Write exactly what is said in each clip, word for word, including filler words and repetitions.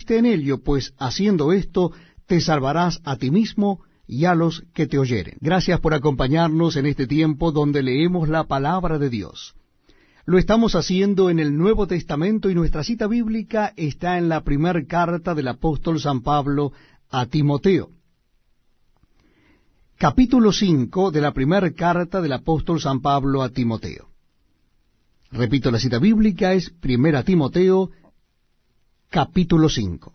persiste en ello, pues haciendo esto te salvarás a ti mismo y a los que te oyeren. Gracias por acompañarnos en este tiempo donde leemos la palabra de Dios. Lo estamos haciendo en el Nuevo Testamento y nuestra cita bíblica está en la primera carta del apóstol San Pablo a Timoteo. Capítulo cinco de la primera carta del apóstol San Pablo a Timoteo. Repito, la cita bíblica es primera Timoteo, capítulo cinco.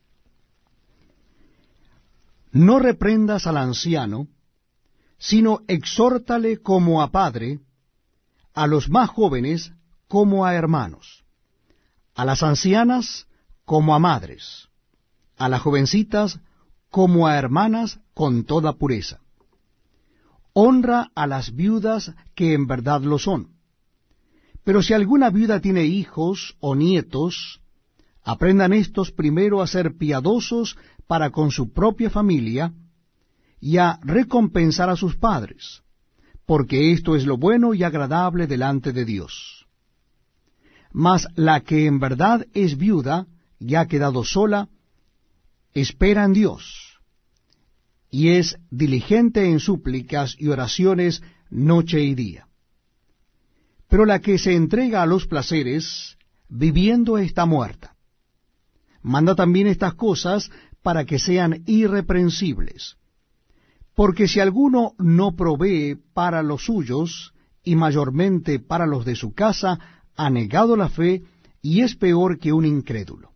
No reprendas al anciano, sino exhórtale como a padre, a los más jóvenes como a hermanos, a las ancianas como a madres, a las jovencitas como a hermanas con toda pureza. Honra a las viudas que en verdad lo son. Pero si alguna viuda tiene hijos o nietos, aprendan éstos primero a ser piadosos para con su propia familia y a recompensar a sus padres, porque esto es lo bueno y agradable delante de Dios. Mas la que en verdad es viuda y ha quedado sola, espera en Dios, y es diligente en súplicas y oraciones noche y día. Pero la que se entrega a los placeres, viviendo está muerta. Manda también estas cosas para que sean irreprensibles. Porque si alguno no provee para los suyos, y mayormente para los de su casa, ha negado la fe, y es peor que un incrédulo.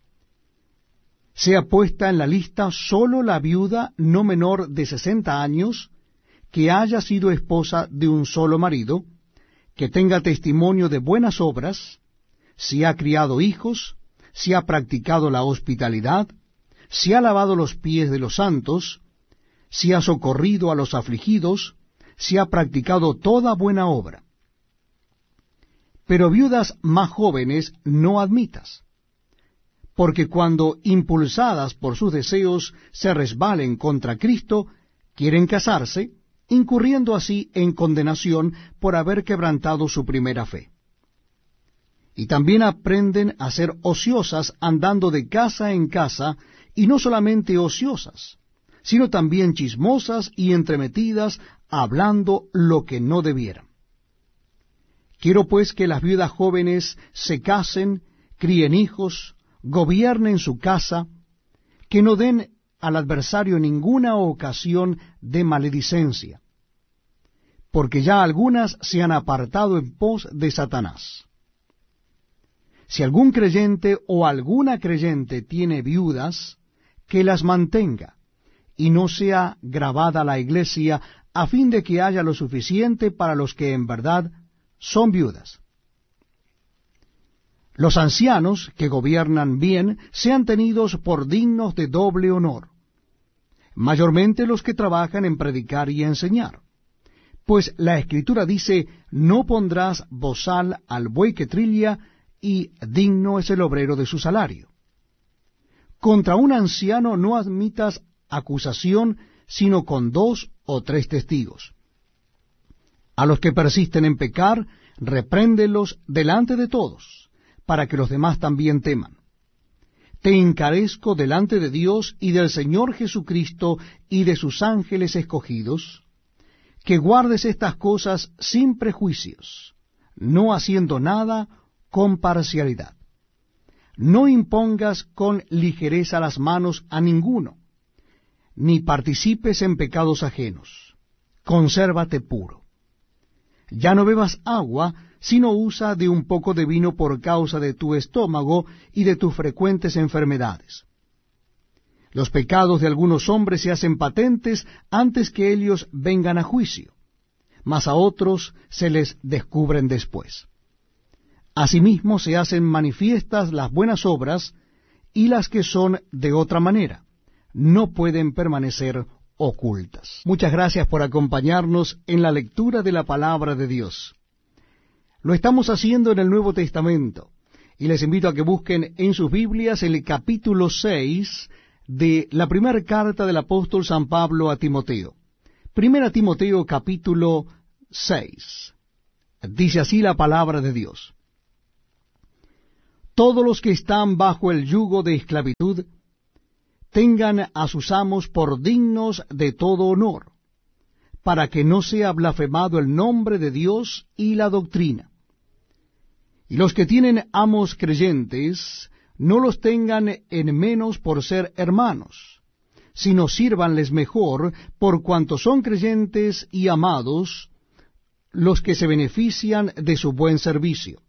Sea puesta en la lista sólo la viuda no menor de sesenta años, que haya sido esposa de un solo marido, que tenga testimonio de buenas obras, si ha criado hijos, si ha practicado la hospitalidad, si ha lavado los pies de los santos, si ha socorrido a los afligidos, si ha practicado toda buena obra. Pero viudas más jóvenes no admitas, porque cuando impulsadas por sus deseos se resbalen contra Cristo, quieren casarse, incurriendo así en condenación por haber quebrantado su primera fe. Y también aprenden a ser ociosas andando de casa en casa, y no solamente ociosas, sino también chismosas y entremetidas, hablando lo que no debieran. Quiero pues que las viudas jóvenes se casen, críen hijos, gobiernen su casa, que no den al adversario ninguna ocasión de maledicencia, porque ya algunas se han apartado en pos de Satanás. Si algún creyente o alguna creyente tiene viudas, que las mantenga, y no sea gravada la iglesia, a fin de que haya lo suficiente para los que en verdad son viudas. Los ancianos que gobiernan bien sean tenidos por dignos de doble honor, mayormente los que trabajan en predicar y enseñar. Pues la Escritura dice, no pondrás bozal al buey que trilla, y digno es el obrero de su salario. Contra un anciano no admitas acusación, sino con dos o tres testigos. A los que persisten en pecar, repréndelos delante de todos, para que los demás también teman. Te encarezco delante de Dios y del Señor Jesucristo y de sus ángeles escogidos, que guardes estas cosas sin prejuicios, no haciendo nada con parcialidad. No impongas con ligereza las manos a ninguno, ni participes en pecados ajenos. Consérvate puro. Ya no bebas agua, sino usa de un poco de vino por causa de tu estómago y de tus frecuentes enfermedades. Los pecados de algunos hombres se hacen patentes antes que ellos vengan a juicio, mas a otros se les descubren después. Asimismo se hacen manifiestas las buenas obras, y las que son de otra manera no pueden permanecer ocultas. Muchas gracias por acompañarnos en la lectura de la palabra de Dios. Lo estamos haciendo en el Nuevo Testamento, y les invito a que busquen en sus Biblias el capítulo seis de la primera carta del apóstol San Pablo a Timoteo. Primera Timoteo capítulo seis. Dice así la palabra de Dios. todos los que están bajo el yugo de esclavitud tengan a sus amos por dignos de todo honor, para que no sea blasfemado el nombre de Dios y la doctrina. Y los que tienen amos creyentes, no los tengan en menos por ser hermanos, sino sírvanles mejor por cuanto son creyentes y amados los que se benefician de su buen servicio.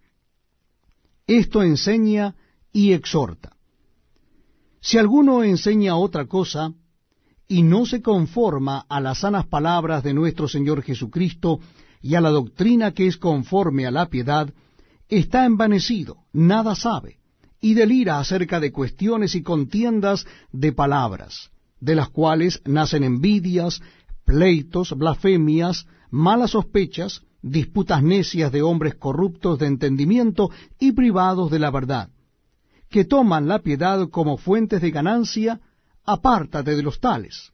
Esto enseña y exhorta. Si alguno enseña otra cosa, y no se conforma a las sanas palabras de nuestro Señor Jesucristo y a la doctrina que es conforme a la piedad, está envanecido, nada sabe, y delira acerca de cuestiones y contiendas de palabras, de las cuales nacen envidias, pleitos, blasfemias, malas sospechas, disputas necias de hombres corruptos de entendimiento y privados de la verdad, que toman la piedad como fuentes de ganancia. Apártate de los tales.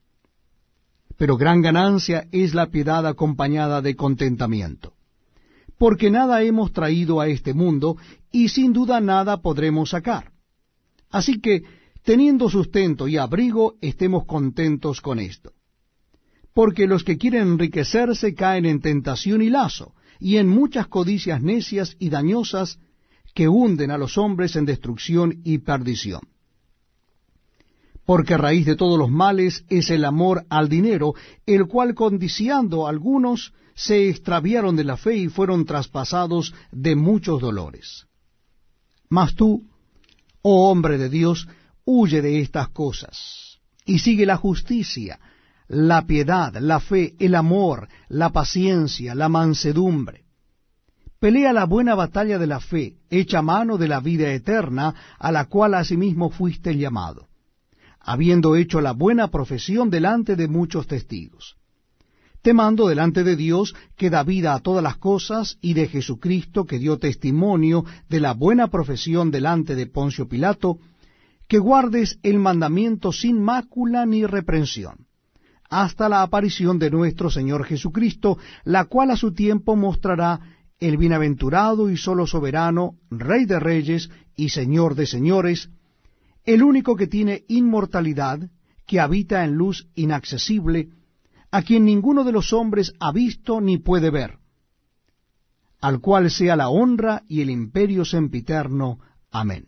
Pero gran ganancia es la piedad acompañada de contentamiento, porque nada hemos traído a este mundo, y sin duda nada podremos sacar. Así que, teniendo sustento y abrigo, estemos contentos con esto. Porque los que quieren enriquecerse caen en tentación y lazo, y en muchas codicias necias y dañosas, que hunden a los hombres en destrucción y perdición. Porque raíz de todos los males es el amor al dinero, el cual codiciando algunos se extraviaron de la fe y fueron traspasados de muchos dolores. Mas tú, oh hombre de Dios, huye de estas cosas, y sigue la justicia, la piedad, la fe, el amor, la paciencia, la mansedumbre. Pelea la buena batalla de la fe, echa mano de la vida eterna, a la cual asimismo fuiste llamado, habiendo hecho la buena profesión delante de muchos testigos. Te mando delante de Dios, que da vida a todas las cosas, y de Jesucristo, que dio testimonio de la buena profesión delante de Poncio Pilato, que guardes el mandamiento sin mácula ni reprensión, hasta la aparición de nuestro Señor Jesucristo, la cual a su tiempo mostrará el bienaventurado y solo soberano, Rey de reyes y Señor de señores, el único que tiene inmortalidad, que habita en luz inaccesible, a quien ninguno de los hombres ha visto ni puede ver, al cual sea la honra y el imperio sempiterno. Amén.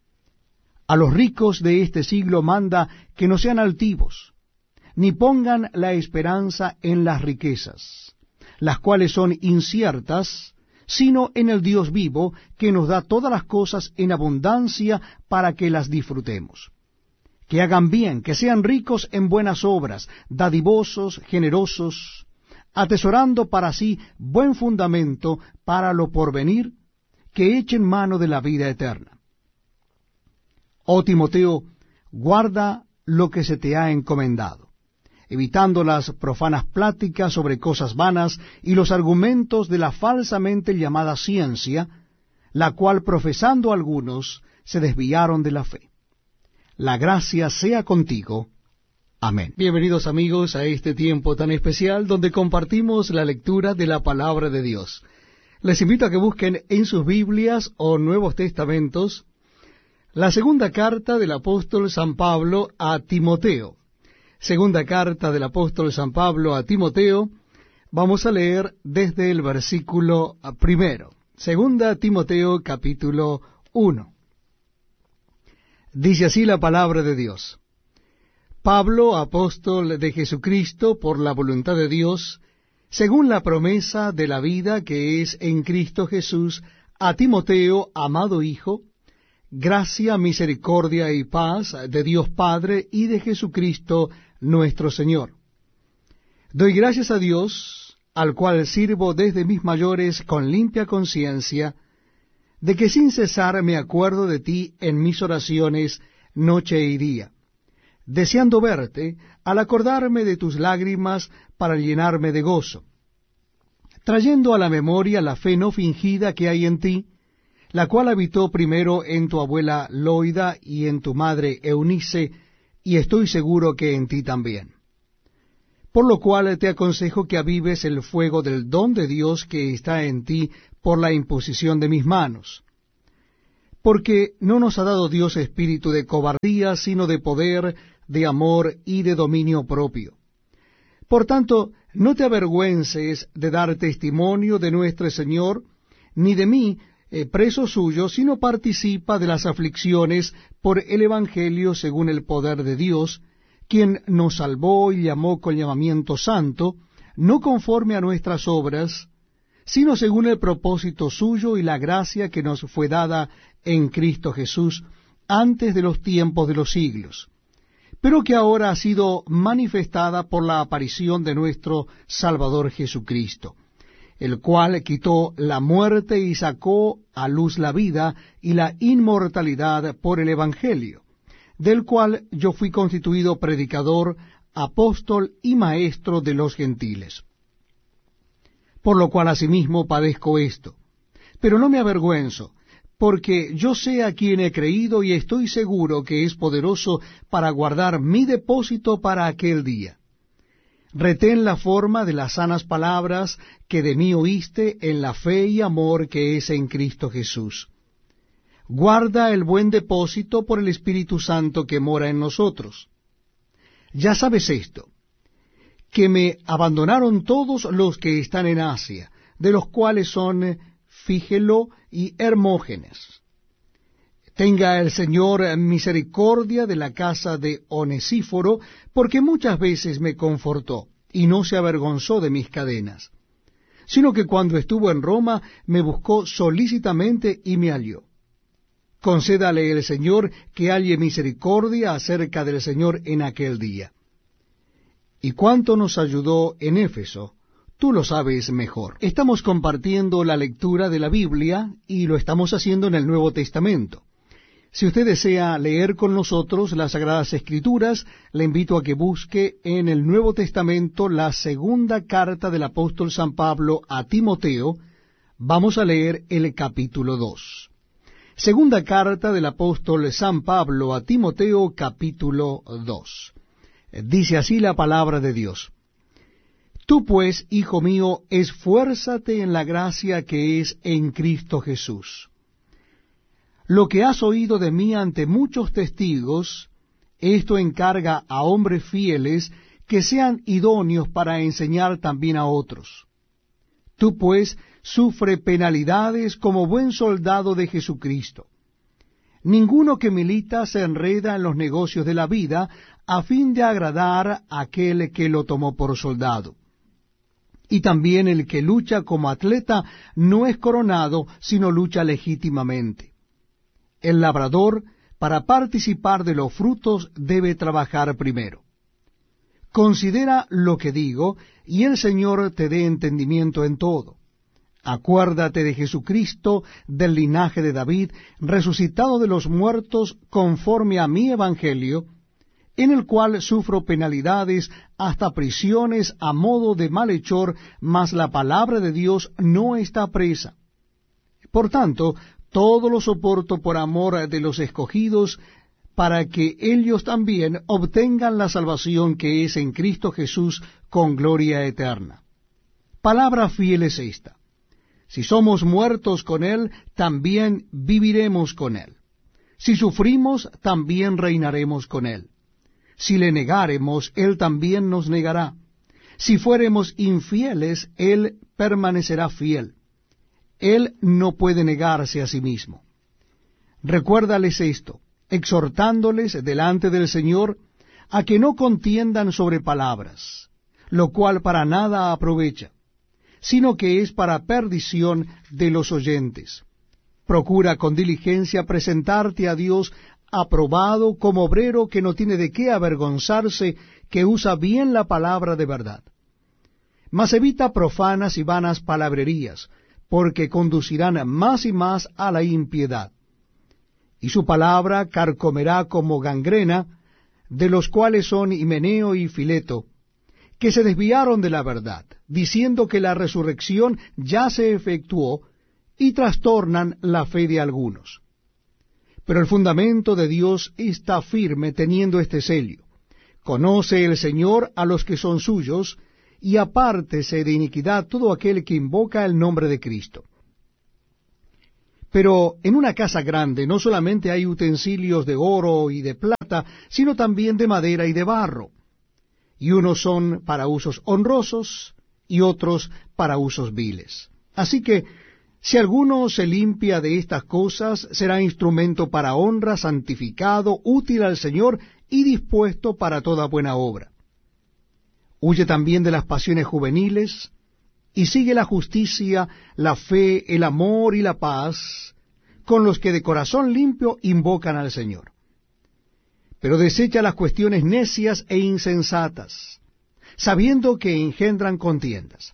A los ricos de este siglo manda que no sean altivos, ni pongan la esperanza en las riquezas, las cuales son inciertas, sino en el Dios vivo, que nos da todas las cosas en abundancia para que las disfrutemos. Que hagan bien, que sean ricos en buenas obras, dadivosos, generosos, atesorando para sí buen fundamento para lo porvenir, que echen mano de la vida eterna. Oh Timoteo, guarda lo que se te ha encomendado, evitando las profanas pláticas sobre cosas vanas y los argumentos de la falsamente llamada ciencia, la cual profesando algunos se desviaron de la fe. La gracia sea contigo. Amén. Bienvenidos amigos a este tiempo tan especial donde compartimos la lectura de la palabra de Dios. Les invito a que busquen en sus Biblias o Nuevos Testamentos la segunda carta del apóstol San Pablo a Timoteo. Segunda carta del apóstol San Pablo a Timoteo, vamos a leer desde el versículo primero. Segunda Timoteo capítulo uno. Dice así la palabra de Dios. Pablo, apóstol de Jesucristo por la voluntad de Dios, según la promesa de la vida que es en Cristo Jesús, a Timoteo, amado hijo, gracia, misericordia y paz de Dios Padre y de Jesucristo nuestro Señor. Doy gracias a Dios, al cual sirvo desde mis mayores con limpia conciencia, de que sin cesar me acuerdo de ti en mis oraciones noche y día, deseando verte al acordarme de tus lágrimas para llenarme de gozo, trayendo a la memoria la fe no fingida que hay en ti, la cual habitó primero en tu abuela Loida y en tu madre Eunice, y estoy seguro que en ti también. Por lo cual te aconsejo que avives el fuego del don de Dios que está en ti por la imposición de mis manos. Porque no nos ha dado Dios espíritu de cobardía, sino de poder, de amor y de dominio propio. Por tanto, no te avergüences de dar testimonio de nuestro Señor, ni de mí, eh, preso suyo, sino participa de las aflicciones por el Evangelio según el poder de Dios, quien nos salvó y llamó con llamamiento santo, no conforme a nuestras obras, sino según el propósito suyo y la gracia que nos fue dada en Cristo Jesús antes de los tiempos de los siglos, pero que ahora ha sido manifestada por la aparición de nuestro Salvador Jesucristo, el cual quitó la muerte y sacó a luz la vida y la inmortalidad por el Evangelio, del cual yo fui constituido predicador, apóstol y maestro de los gentiles. Por lo cual asimismo padezco esto, pero no me avergüenzo, porque yo sé a quien he creído y estoy seguro que es poderoso para guardar mi depósito para aquel día. Retén la forma de las sanas palabras que de mí oíste en la fe y amor que es en Cristo Jesús. Guarda el buen depósito por el Espíritu Santo que mora en nosotros. Ya sabes esto, que me abandonaron todos los que están en Asia, de los cuales son Fígelo y Hermógenes. Tenga el Señor misericordia de la casa de Onesíforo, porque muchas veces me confortó, y no se avergonzó de mis cadenas, sino que cuando estuvo en Roma me buscó solícitamente y me halló. Concédale el Señor que halle misericordia acerca del Señor en aquel día. Y cuánto nos ayudó en Éfeso, tú lo sabes mejor. Estamos compartiendo la lectura de la Biblia y lo estamos haciendo en el Nuevo Testamento. Si usted desea leer con nosotros las Sagradas Escrituras, le invito a que busque en el Nuevo Testamento la segunda carta del apóstol San Pablo a Timoteo. Vamos a leer el capítulo dos. Segunda carta del apóstol San Pablo a Timoteo, capítulo dos. Dice así la palabra de Dios. Tú pues, hijo mío, esfuérzate en la gracia que es en Cristo Jesús. Lo que has oído de mí ante muchos testigos, esto encarga a hombres fieles que sean idóneos para enseñar también a otros. Tú pues sufre penalidades como buen soldado de Jesucristo. Ninguno que milita se enreda en los negocios de la vida a fin de agradar a aquel que lo tomó por soldado. Y también el que lucha como atleta no es coronado, sino lucha legítimamente. El labrador, para participar de los frutos, debe trabajar primero. Considera lo que digo, y el Señor te dé entendimiento en todo. Acuérdate de Jesucristo, del linaje de David, resucitado de los muertos conforme a mi evangelio, en el cual sufro penalidades hasta prisiones a modo de malhechor, mas la palabra de Dios no está presa. Por tanto, todo lo soporto por amor de los escogidos, para que ellos también obtengan la salvación que es en Cristo Jesús con gloria eterna. Palabra fiel es esta. Si somos muertos con Él, también viviremos con Él. Si sufrimos, también reinaremos con Él. Si le negáremos, Él también nos negará. Si fuéremos infieles, Él permanecerá fiel. Él no puede negarse a sí mismo. Recuérdales esto, exhortándoles delante del Señor a que no contiendan sobre palabras, lo cual para nada aprovecha, sino que es para perdición de los oyentes. Procura con diligencia presentarte a Dios aprobado como obrero que no tiene de qué avergonzarse, que usa bien la palabra de verdad. Mas evita profanas y vanas palabrerías, porque conducirán más y más a la impiedad. Y su palabra carcomerá como gangrena, de los cuales son Himeneo y Fileto, que se desviaron de la verdad, diciendo que la resurrección ya se efectuó, y trastornan la fe de algunos. Pero el fundamento de Dios está firme, teniendo este sello. Conoce el Señor a los que son suyos, y apártese de iniquidad todo aquel que invoca el nombre de Cristo. Pero en una casa grande no solamente hay utensilios de oro y de plata, sino también de madera y de barro. Y unos son para usos honrosos y otros para usos viles. Así que, si alguno se limpia de estas cosas, será instrumento para honra, santificado, útil al Señor y dispuesto para toda buena obra. Huye también de las pasiones juveniles, y sigue la justicia, la fe, el amor y la paz, con los que de corazón limpio invocan al Señor. Pero desecha las cuestiones necias e insensatas, sabiendo que engendran contiendas.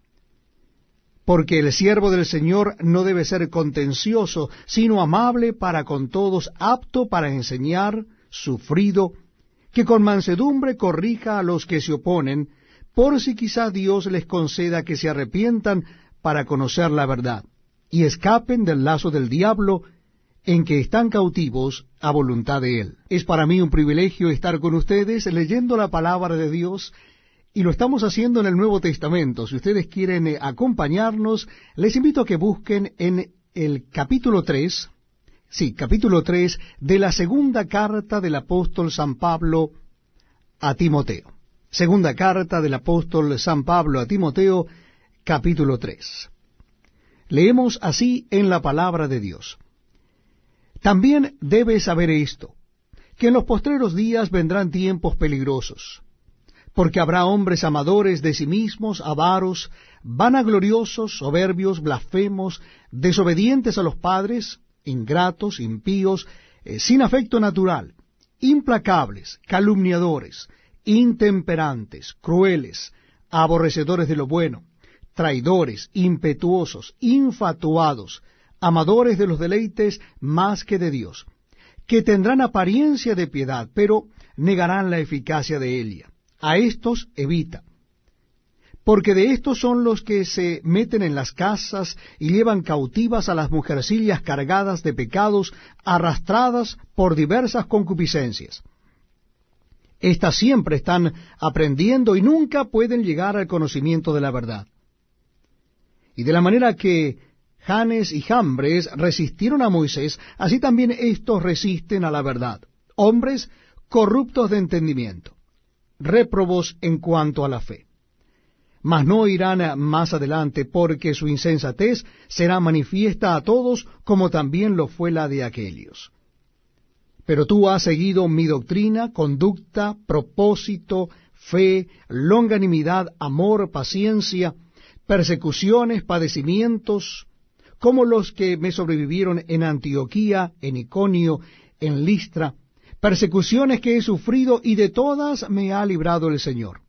Porque el siervo del Señor no debe ser contencioso, sino amable para con todos, apto para enseñar, sufrido, que con mansedumbre corrija a los que se oponen, por si quizá Dios les conceda que se arrepientan para conocer la verdad, y escapen del lazo del diablo, en que están cautivos a voluntad de él. Es para mí un privilegio estar con ustedes leyendo la palabra de Dios, y lo estamos haciendo en el Nuevo Testamento. Si ustedes quieren eh, acompañarnos, les invito a que busquen en el capítulo tres, sí, capítulo tres, de la segunda carta del apóstol San Pablo a Timoteo. Segunda carta del apóstol San Pablo a Timoteo, capítulo tres. Leemos así en la palabra de Dios. También debes saber esto, que en los postreros días vendrán tiempos peligrosos, porque habrá hombres amadores de sí mismos, avaros, vanagloriosos, soberbios, blasfemos, desobedientes a los padres, ingratos, impíos, eh, sin afecto natural, implacables, calumniadores, intemperantes, crueles, aborrecedores de lo bueno, traidores, impetuosos, infatuados, amadores de los deleites más que de Dios, que tendrán apariencia de piedad, pero negarán la eficacia de ella. A estos evita, porque de estos son los que se meten en las casas y llevan cautivas a las mujercillas cargadas de pecados, arrastradas por diversas concupiscencias. Estas siempre están aprendiendo y nunca pueden llegar al conocimiento de la verdad. Y de la manera que Janes y Jambres resistieron a Moisés, así también estos resisten a la verdad. Hombres corruptos de entendimiento, réprobos en cuanto a la fe. Mas no irán más adelante, porque su insensatez será manifiesta a todos, como también lo fue la de aquellos. Pero tú has seguido mi doctrina, conducta, propósito, fe, longanimidad, amor, paciencia, persecuciones, padecimientos, como los que me sobrevivieron en Antioquía, en Iconio, en Listra, persecuciones que he sufrido, y de todas me ha librado el Señor.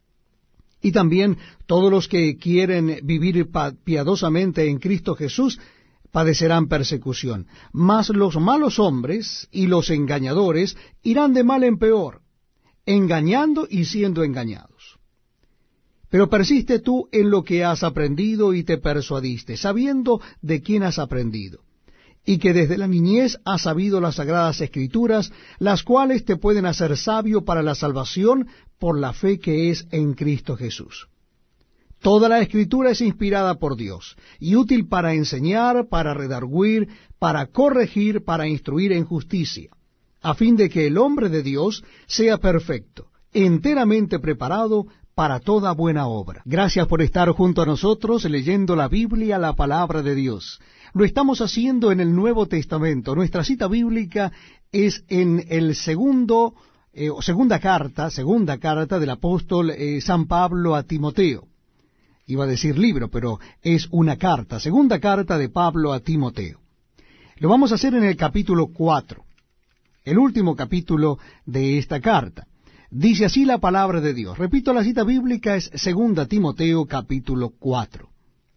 Y también todos los que quieren vivir piadosamente en Cristo Jesús padecerán persecución. Mas los malos hombres y los engañadores irán de mal en peor, engañando y siendo engañados. Pero persiste tú en lo que has aprendido y te persuadiste, sabiendo de quién has aprendido, y que desde la niñez has sabido las sagradas Escrituras, las cuales te pueden hacer sabio para la salvación por la fe que es en Cristo Jesús. Toda la Escritura es inspirada por Dios, y útil para enseñar, para redarguir, para corregir, para instruir en justicia, a fin de que el hombre de Dios sea perfecto, enteramente preparado para toda buena obra. Gracias por estar junto a nosotros leyendo la Biblia, la palabra de Dios. Lo estamos haciendo en el Nuevo Testamento. Nuestra cita bíblica es en el segundo, eh, segunda carta, segunda carta del apóstol eh, San Pablo a Timoteo. Iba a decir libro, pero es una carta, segunda carta de Pablo a Timoteo. Lo vamos a hacer en el capítulo cuatro, el último capítulo de esta carta. Dice así la palabra de Dios. Repito, la cita bíblica es segunda Timoteo capítulo cuatro.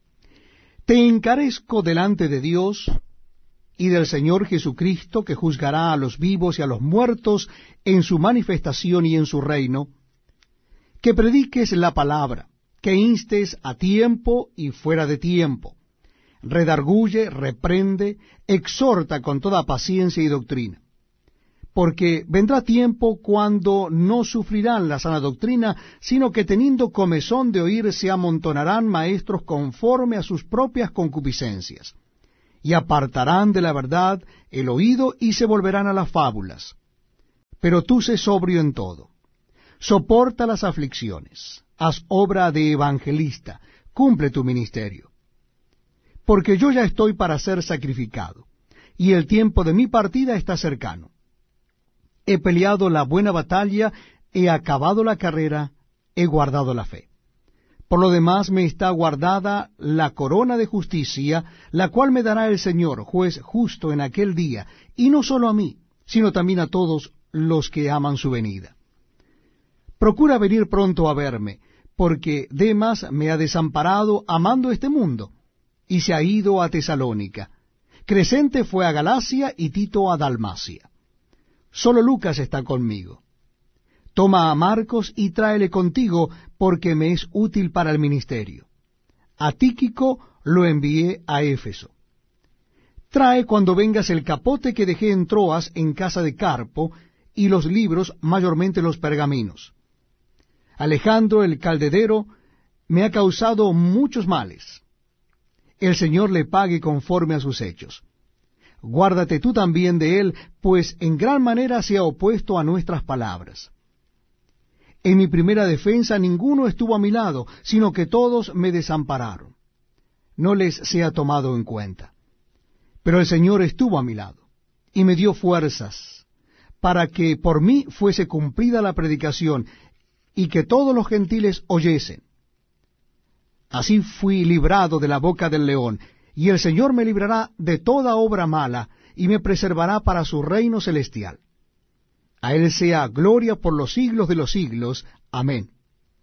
Te encarezco delante de Dios y del Señor Jesucristo, que juzgará a los vivos y a los muertos en su manifestación y en su reino, que prediques la palabra, que instes a tiempo y fuera de tiempo, redarguye, reprende, exhorta con toda paciencia y doctrina. Porque vendrá tiempo cuando no sufrirán la sana doctrina, sino que teniendo comezón de oír se amontonarán maestros conforme a sus propias concupiscencias, y apartarán de la verdad el oído y se volverán a las fábulas. Pero tú sé sobrio en todo. Soporta las aflicciones, haz obra de evangelista, cumple tu ministerio. Porque yo ya estoy para ser sacrificado, y el tiempo de mi partida está cercano. He peleado la buena batalla, he acabado la carrera, he guardado la fe. Por lo demás me está guardada la corona de justicia, la cual me dará el Señor, juez justo en aquel día, y no solo a mí, sino también a todos los que aman su venida. Procura venir pronto a verme, porque Demas me ha desamparado amando este mundo, y se ha ido a Tesalónica. Crescente fue a Galacia y Tito a Dalmacia. Solo Lucas está conmigo. Toma a Marcos y tráele contigo, porque me es útil para el ministerio. A Tíquico lo envié a Éfeso. Trae cuando vengas el capote que dejé en Troas en casa de Carpo, y los libros, mayormente los pergaminos. Alejandro el caldedero me ha causado muchos males. El Señor le pague conforme a sus hechos. Guárdate tú también de él, pues en gran manera se ha opuesto a nuestras palabras. En mi primera defensa ninguno estuvo a mi lado, sino que todos me desampararon. No les sea tomado en cuenta. Pero el Señor estuvo a mi lado, y me dio fuerzas, para que por mí fuese cumplida la predicación, y que todos los gentiles oyesen. Así fui librado de la boca del león, y el Señor me librará de toda obra mala, y me preservará para su reino celestial. A él sea gloria por los siglos de los siglos. Amén.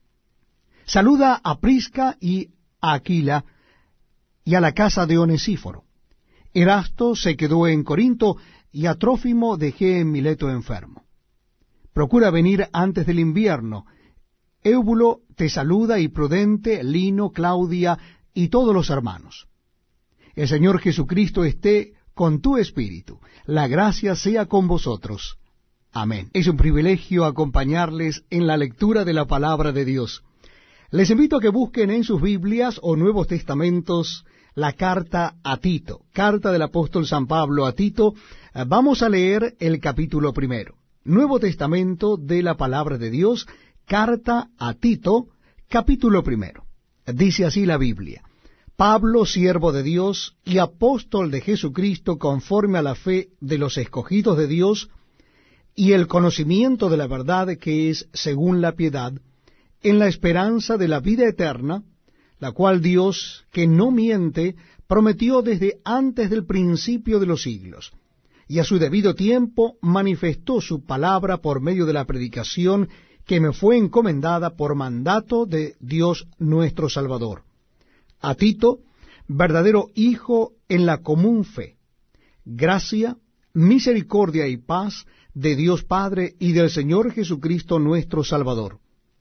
Saluda a Prisca y a Aquila, y a la casa de Onesíforo. Erasto se quedó en Corinto, y a Trófimo dejé en Mileto enfermo. Procura venir antes del invierno. Éubulo te saluda, y Prudente, Lino, Claudia, y todos los hermanos. El Señor Jesucristo esté con tu espíritu. La gracia sea con vosotros. Amén. Es un privilegio acompañarles en la lectura de la palabra de Dios. Les invito a que busquen en sus Biblias o Nuevos Testamentos la carta a Tito, carta del apóstol San Pablo a Tito. Vamos a leer el capítulo primero. Nuevo Testamento de la palabra de Dios, carta a Tito, capítulo primero. Dice así la Biblia: Pablo, siervo de Dios y apóstol de Jesucristo, conforme a la fe de los escogidos de Dios, y el conocimiento de la verdad que es según la piedad, en la esperanza de la vida eterna, la cual Dios, que no miente, prometió desde antes del principio de los siglos, y a su debido tiempo manifestó su palabra por medio de la predicación que me fue encomendada por mandato de Dios nuestro Salvador. A Tito, verdadero hijo en la común fe, gracia, misericordia y paz de Dios Padre y del Señor Jesucristo nuestro Salvador.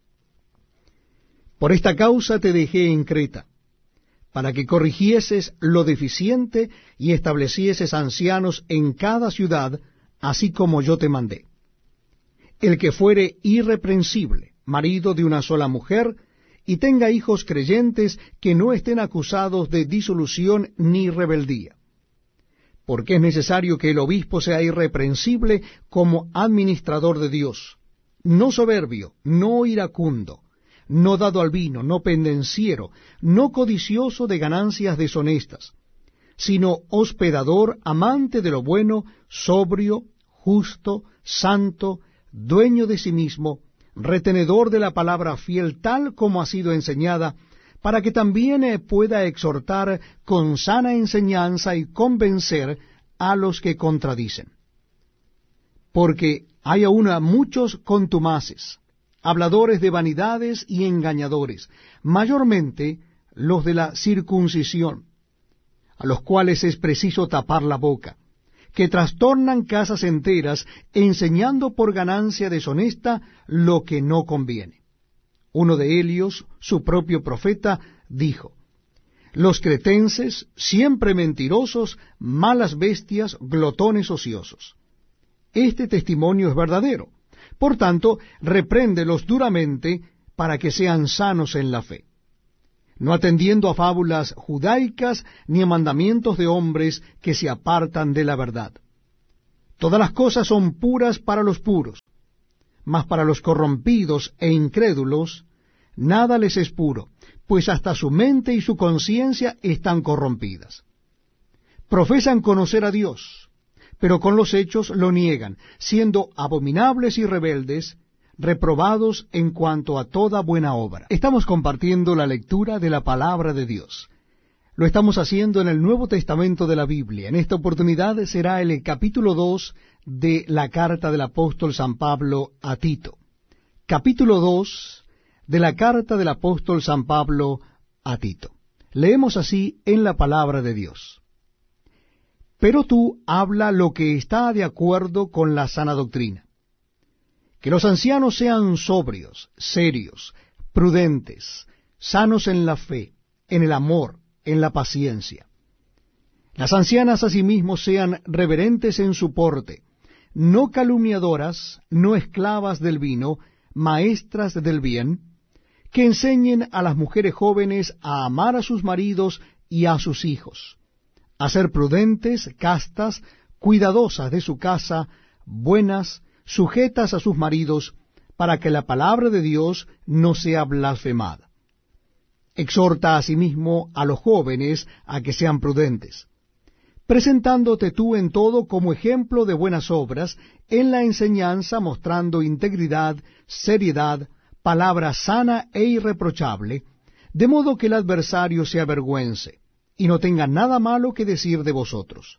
Por esta causa te dejé en Creta, para que corrigieses lo deficiente y establecieses ancianos en cada ciudad, así como yo te mandé. El que fuere irreprensible, marido de una sola mujer, y tenga hijos creyentes que no estén acusados de disolución ni rebeldía. Porque es necesario que el obispo sea irreprensible como administrador de Dios, no soberbio, no iracundo, no dado al vino, no pendenciero, no codicioso de ganancias deshonestas, sino hospedador, amante de lo bueno, sobrio, justo, santo, dueño de sí mismo, retenedor de la palabra fiel tal como ha sido enseñada, para que también pueda exhortar con sana enseñanza y convencer a los que contradicen. Porque hay aún muchos contumaces, habladores de vanidades y engañadores, mayormente los de la circuncisión, a los cuales es preciso tapar la boca, que trastornan casas enteras, enseñando por ganancia deshonesta lo que no conviene. Uno de ellos, su propio profeta, dijo: Los cretenses, siempre mentirosos, malas bestias, glotones ociosos. Este testimonio es verdadero. Por tanto, repréndelos duramente para que sean sanos en la fe. no atendiendo a fábulas judaicas ni a mandamientos de hombres que se apartan de la verdad. Todas las cosas son puras para los puros, mas para los corrompidos e incrédulos nada les es puro, pues hasta su mente y su conciencia están corrompidas. Profesan conocer a Dios, pero con los hechos lo niegan, siendo abominables y rebeldes, reprobados en cuanto a toda buena obra. Estamos compartiendo la lectura de la palabra de Dios. Lo estamos haciendo en el Nuevo Testamento de la Biblia. En esta oportunidad será el capítulo dos de la carta del apóstol San Pablo a Tito. Capítulo dos de la carta del apóstol San Pablo a Tito. Leemos así en la palabra de Dios. Pero tú habla lo que está de acuerdo con la sana doctrina. Que los ancianos sean sobrios, serios, prudentes, sanos en la fe, en el amor, en la paciencia. Las ancianas asimismo sean reverentes en su porte, no calumniadoras, no esclavas del vino, maestras del bien, que enseñen a las mujeres jóvenes a amar a sus maridos y a sus hijos, a ser prudentes, castas, cuidadosas de su casa, buenas, sujetas a sus maridos, para que la palabra de Dios no sea blasfemada. Exhorta asimismo a los jóvenes a que sean prudentes, presentándote tú en todo como ejemplo de buenas obras, en la enseñanza mostrando integridad, seriedad, palabra sana e irreprochable, de modo que el adversario se avergüence, y no tenga nada malo que decir de vosotros.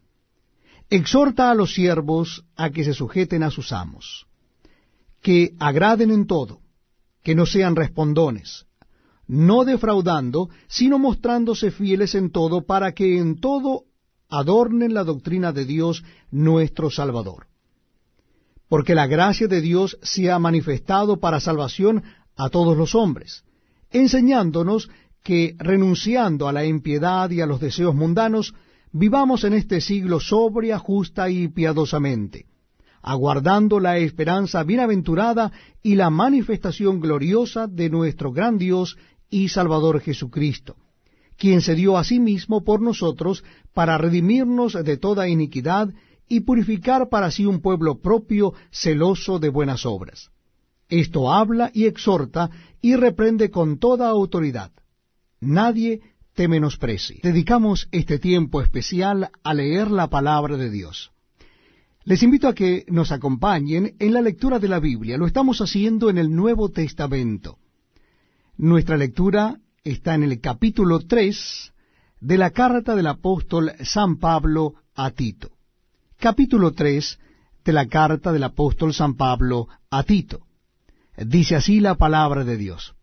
Exhorta a los siervos a que se sujeten a sus amos, que agraden en todo, que no sean respondones, no defraudando, sino mostrándose fieles en todo, para que en todo adornen la doctrina de Dios nuestro Salvador. Porque la gracia de Dios se ha manifestado para salvación a todos los hombres, enseñándonos que, renunciando a la impiedad y a los deseos mundanos, vivamos en este siglo sobria, justa y piadosamente, aguardando la esperanza bienaventurada y la manifestación gloriosa de nuestro gran Dios y Salvador Jesucristo, quien se dio a sí mismo por nosotros para redimirnos de toda iniquidad y purificar para sí un pueblo propio, celoso de buenas obras. Esto habla y exhorta y reprende con toda autoridad. Nadie te menosprecie. Dedicamos este tiempo especial a leer la palabra de Dios. Les invito a que nos acompañen en la lectura de la Biblia. Lo estamos haciendo en el Nuevo Testamento. Nuestra lectura está en el capítulo tres de la carta del apóstol San Pablo a Tito. Capítulo tres de la carta del apóstol San Pablo a Tito. Dice así la palabra de Dios.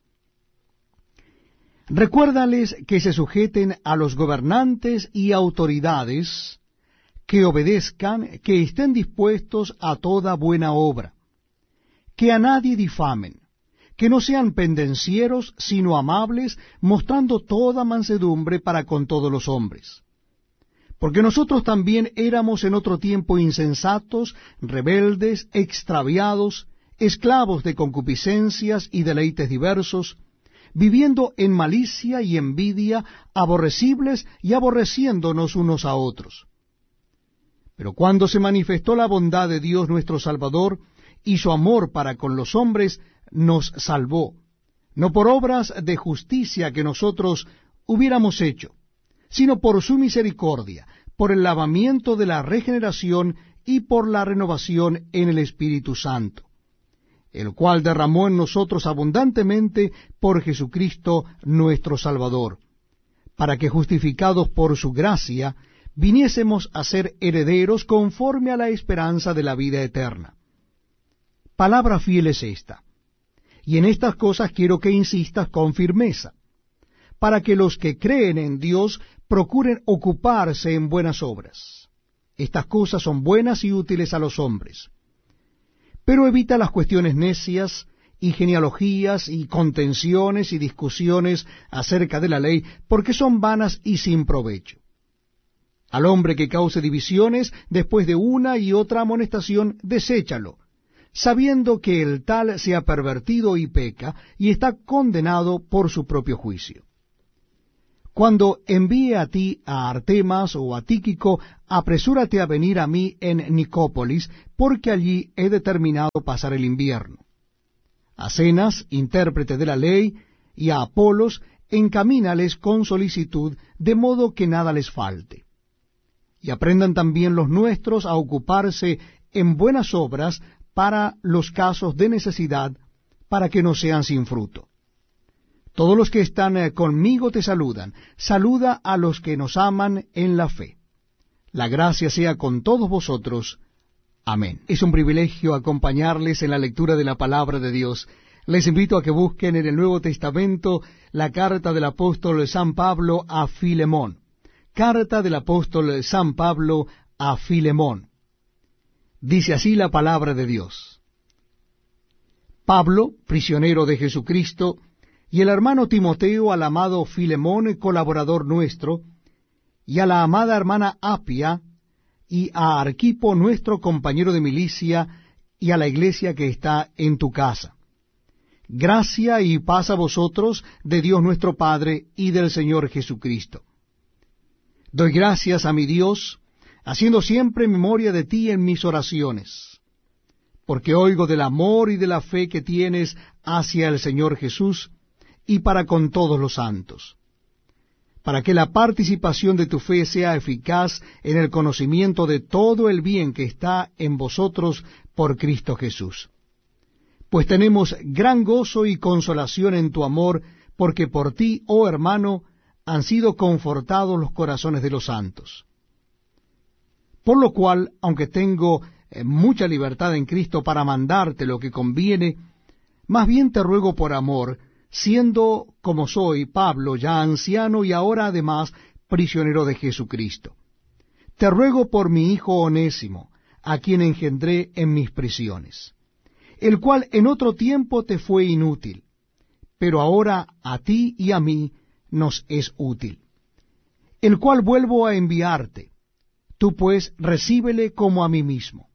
Recuérdales que se sujeten a los gobernantes y autoridades, que obedezcan, que estén dispuestos a toda buena obra, que a nadie difamen, que no sean pendencieros, sino amables, mostrando toda mansedumbre para con todos los hombres. Porque nosotros también éramos en otro tiempo insensatos, rebeldes, extraviados, esclavos de concupiscencias y deleites diversos, viviendo en malicia y envidia, aborrecibles y aborreciéndonos unos a otros. Pero cuando se manifestó la bondad de Dios nuestro Salvador y su amor para con los hombres, nos salvó, no por obras de justicia que nosotros hubiéramos hecho, sino por su misericordia, por el lavamiento de la regeneración y por la renovación en el Espíritu Santo, el cual derramó en nosotros abundantemente por Jesucristo nuestro Salvador, para que justificados por su gracia, viniésemos a ser herederos conforme a la esperanza de la vida eterna. Palabra fiel es esta, y en estas cosas quiero que insistas con firmeza, para que los que creen en Dios procuren ocuparse en buenas obras. Estas cosas son buenas y útiles a los hombres. Pero evita las cuestiones necias y genealogías y contenciones y discusiones acerca de la ley, porque son vanas y sin provecho. Al hombre que cause divisiones después de una y otra amonestación, deséchalo, sabiendo que el tal se ha pervertido y peca, y está condenado por su propio juicio. Cuando envíe a ti a Artemas o a Tíquico, apresúrate a venir a mí en Nicópolis, porque allí he determinado pasar el invierno. A Zenas, intérprete de la ley, y a Apolos, encamínales con solicitud, de modo que nada les falte. Y aprendan también los nuestros a ocuparse en buenas obras para los casos de necesidad, para que no sean sin fruto. Todos los que están conmigo te saludan. Saluda a los que nos aman en la fe. La gracia sea con todos vosotros. Amén. Es un privilegio acompañarles en la lectura de la palabra de Dios. Les invito a que busquen en el Nuevo Testamento la carta del apóstol San Pablo a Filemón. Carta del apóstol San Pablo a Filemón. Dice así la palabra de Dios. Pablo, prisionero de Jesucristo, y el hermano Timoteo al amado Filemón, colaborador nuestro, y a la amada hermana Apia, y a Arquipo, nuestro compañero de milicia, y a la iglesia que está en tu casa. Gracia y paz a vosotros de Dios nuestro Padre y del Señor Jesucristo. Doy gracias a mi Dios, haciendo siempre memoria de ti en mis oraciones, porque oigo del amor y de la fe que tienes hacia el Señor Jesús, y para con todos los santos, para que la participación de tu fe sea eficaz en el conocimiento de todo el bien que está en vosotros por Cristo Jesús. Pues tenemos gran gozo y consolación en tu amor, porque por ti, oh hermano, han sido confortados los corazones de los santos. Por lo cual, aunque tengo eh, mucha libertad en Cristo para mandarte lo que conviene, más bien te ruego por amor, siendo como soy, Pablo, ya anciano y ahora además prisionero de Jesucristo. Te ruego por mi hijo Onésimo, a quien engendré en mis prisiones, el cual en otro tiempo te fue inútil, pero ahora a ti y a mí nos es útil, el cual vuelvo a enviarte. Tú pues recíbele como a mí mismo.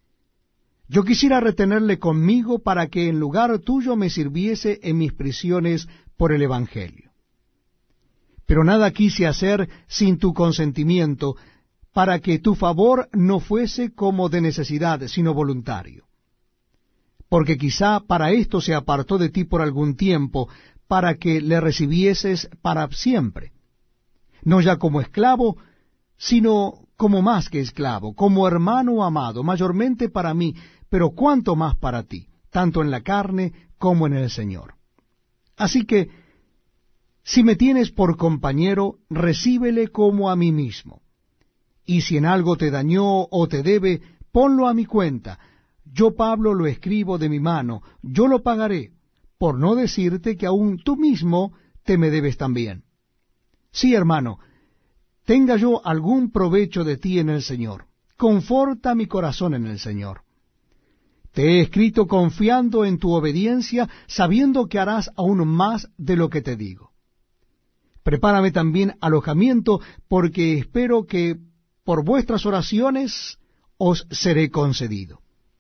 Yo quisiera retenerle conmigo para que en lugar tuyo me sirviese en mis prisiones por el Evangelio. Pero nada quise hacer sin tu consentimiento, para que tu favor no fuese como de necesidad, sino voluntario. Porque quizá para esto se apartó de ti por algún tiempo, para que le recibieses para siempre, no ya como esclavo, sino como más que esclavo, como hermano amado, mayormente para mí, pero cuánto más para ti, tanto en la carne como en el Señor. Así que, si me tienes por compañero, recíbele como a mí mismo. Y si en algo te dañó o te debe, ponlo a mi cuenta. Yo, Pablo, lo escribo de mi mano, yo lo pagaré, por no decirte que aún tú mismo te me debes también. Sí, hermano, tenga yo algún provecho de ti en el Señor. Conforta mi corazón en el Señor. Te he escrito confiando en tu obediencia, sabiendo que harás aún más de lo que te digo. Prepárame también alojamiento, porque espero que por vuestras oraciones os seré concedido.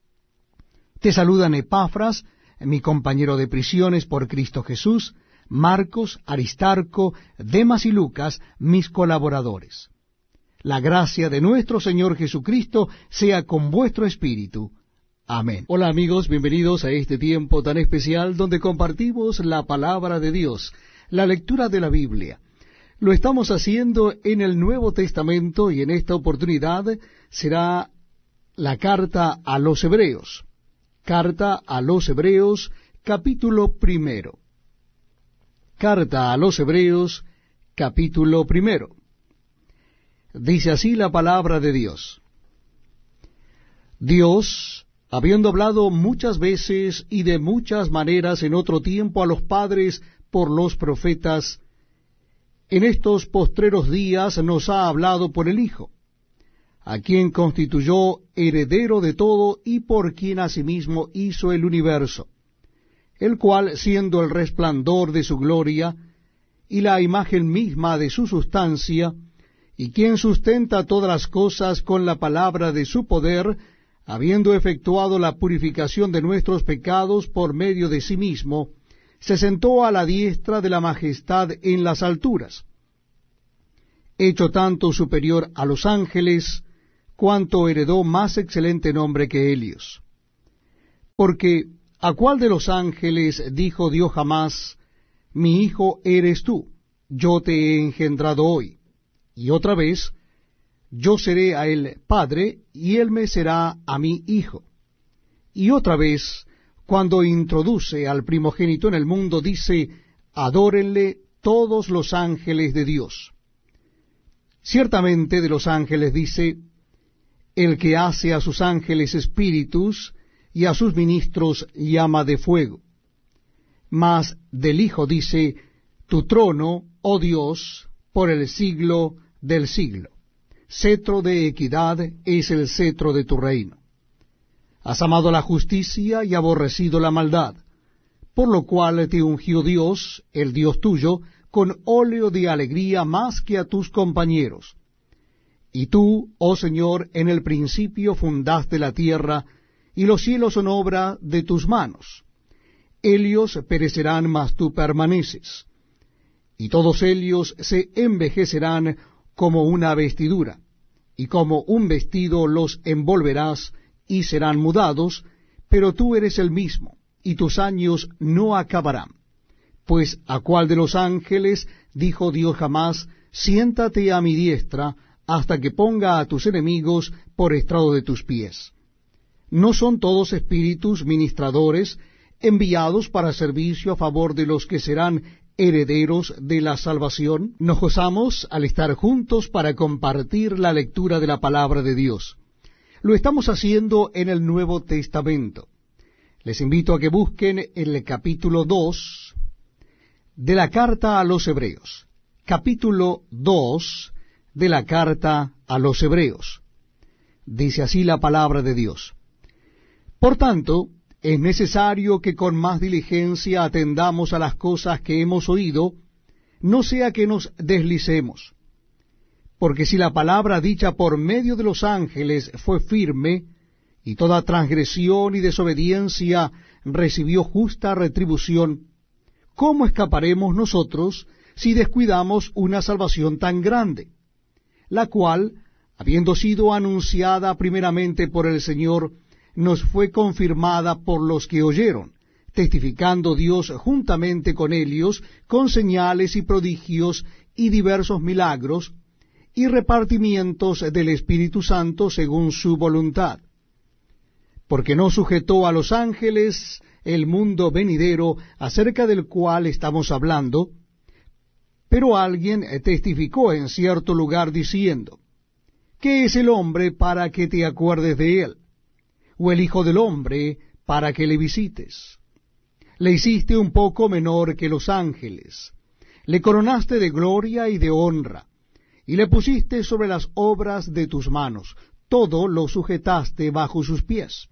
Te saludan Epafras, mi compañero de prisiones por Cristo Jesús, Marcos, Aristarco, Demas y Lucas, mis colaboradores. La gracia de nuestro Señor Jesucristo sea con vuestro espíritu. Amén. Hola amigos, bienvenidos a este tiempo tan especial donde compartimos la palabra de Dios, la lectura de la Biblia. Lo estamos haciendo en el Nuevo Testamento y en esta oportunidad será la carta a los Hebreos. Carta a los Hebreos, capítulo primero. Carta a los Hebreos, capítulo primero. Dice así la palabra de Dios. Dios, habiendo hablado muchas veces y de muchas maneras en otro tiempo a los padres por los profetas, en estos postreros días nos ha hablado por el Hijo, a quien constituyó heredero de todo y por quien asimismo hizo el universo, el cual, siendo el resplandor de su gloria y la imagen misma de su sustancia, y quien sustenta todas las cosas con la palabra de su poder, habiendo efectuado la purificación de nuestros pecados por medio de sí mismo, se sentó a la diestra de la majestad en las alturas, hecho tanto superior a los ángeles, cuanto heredó más excelente nombre que ellos. Porque, ¿a cuál de los ángeles dijo Dios jamás, mi hijo eres tú, yo te he engendrado hoy? Y otra vez, yo seré a él padre, y él me será a mí hijo. Y otra vez, cuando introduce al primogénito en el mundo, dice, adórenle todos los ángeles de Dios. Ciertamente de los ángeles dice, el que hace a sus ángeles espíritus, y a sus ministros llama de fuego. Mas del Hijo dice, tu trono, oh Dios, por el siglo del siglo. Cetro de equidad es el cetro de tu reino. Has amado la justicia y aborrecido la maldad, por lo cual te ungió Dios, el Dios tuyo, con óleo de alegría más que a tus compañeros. Y tú, oh Señor, en el principio fundaste la tierra, y los cielos son obra de tus manos. Ellos perecerán, mas tú permaneces, y todos ellos se envejecerán como una vestidura, y como un vestido los envolverás, y serán mudados, pero tú eres el mismo, y tus años no acabarán. Pues ¿a cuál de los ángeles dijo Dios jamás, siéntate a mi diestra, hasta que ponga a tus enemigos por estrado de tus pies? ¿No son todos espíritus ministradores, enviados para servicio a favor de los que serán herederos de la salvación? Nos gozamos al estar juntos para compartir la lectura de la palabra de Dios. Lo estamos haciendo en el Nuevo Testamento. Les invito a que busquen el capítulo dos de la carta a los Hebreos. Capítulo dos de la carta a los Hebreos. Dice así la palabra de Dios. Por tanto, es necesario que con más diligencia atendamos a las cosas que hemos oído, no sea que nos deslicemos. Porque si la palabra dicha por medio de los ángeles fue firme, y toda transgresión y desobediencia recibió justa retribución, ¿cómo escaparemos nosotros si descuidamos una salvación tan grande, la cual, habiendo sido anunciada primeramente por el Señor, nos fue confirmada por los que oyeron, testificando Dios juntamente con ellos, con señales y prodigios y diversos milagros, y repartimientos del Espíritu Santo según su voluntad? Porque no sujetó a los ángeles el mundo venidero acerca del cual estamos hablando, pero alguien testificó en cierto lugar diciendo, ¿qué es el hombre para que te acuerdes de él? ¿O el hijo del hombre para que le visites? Le hiciste un poco menor que los ángeles, le coronaste de gloria y de honra, y le pusiste sobre las obras de tus manos, todo lo sujetaste bajo sus pies.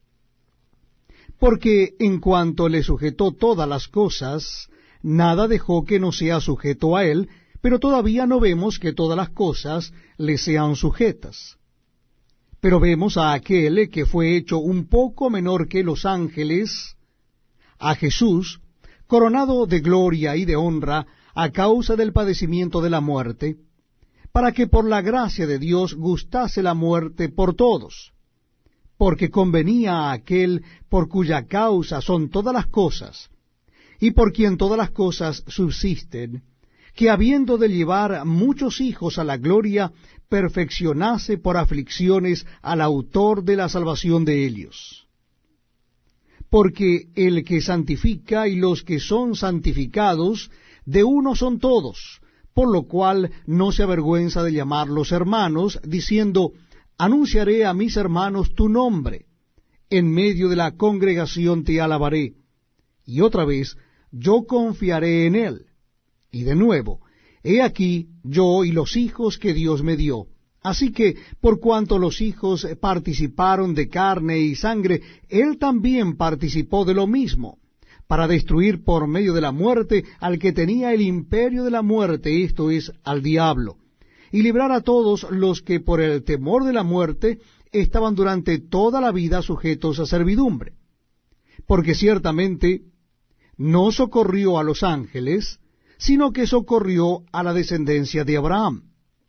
Porque en cuanto le sujetó todas las cosas, nada dejó que no sea sujeto a él, pero todavía no vemos que todas las cosas le sean sujetas. Pero vemos a aquel que fue hecho un poco menor que los ángeles, a Jesús, coronado de gloria y de honra a causa del padecimiento de la muerte, para que por la gracia de Dios gustase la muerte por todos, porque convenía a aquel por cuya causa son todas las cosas, y por quien todas las cosas subsisten, que habiendo de llevar muchos hijos a la gloria, perfeccionase por aflicciones al autor de la salvación de ellos. Porque el que santifica y los que son santificados, de uno son todos, por lo cual no se avergüenza de llamarlos hermanos, diciendo, anunciaré a mis hermanos tu nombre, en medio de la congregación te alabaré, y otra vez, yo confiaré en él. Y de nuevo, he aquí yo y los hijos que Dios me dio. Así que, por cuanto los hijos participaron de carne y sangre, él también participó de lo mismo, para destruir por medio de la muerte al que tenía el imperio de la muerte, esto es, al diablo, y librar a todos los que por el temor de la muerte estaban durante toda la vida sujetos a servidumbre. Porque ciertamente no socorrió a los ángeles, sino que socorrió a la descendencia de Abraham.